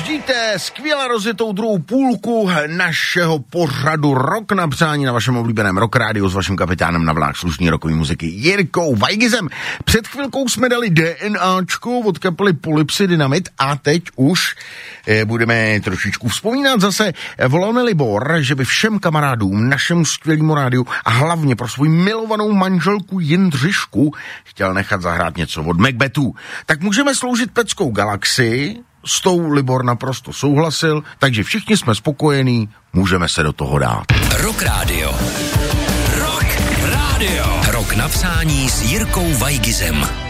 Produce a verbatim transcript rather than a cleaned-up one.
Dráždíte skvěle rozjetou druhou půlku našeho pořadu Rok na přání na vašem oblíbeném Rock Rádiu s vaším kapitánem na vlnách slušný rokový muziky Jirkou Vajgizem. Před chvilkou jsme dali DNAčko od kapely Polypsy Dynamit a teď už eh, budeme trošičku vzpomínat zase. Volal mi Libor, že by všem kamarádům, našemu skvělému rádiu a hlavně pro svou milovanou manželku Jindřišku chtěl nechat zahrát něco od Macbethů. Tak můžeme sloužit Peckou galaxii. S tou Libor naprosto souhlasil, takže všichni jsme spokojení, můžeme se do toho dát. Rock Radio. Rock Radio. Rok na přání s Jirkou Vajgizem.